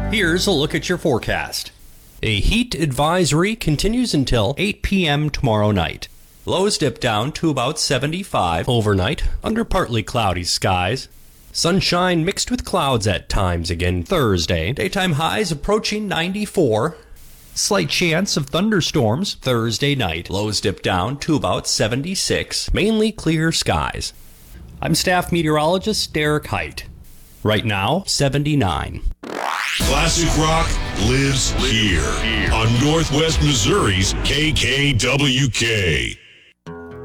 Here's a look at your forecast. A heat advisory continues until 8 p.m. tomorrow night. Lows dip down to about 75 overnight under partly cloudy skies. Sunshine mixed with clouds at times again Thursday. Daytime highs approaching 94. Slight chance of thunderstorms Thursday night. Lows dip down to about 76. Mainly clear skies. I'm staff meteorologist Derek Height. Right now, 79. Classic rock lives here on Northwest Missouri's KKWK.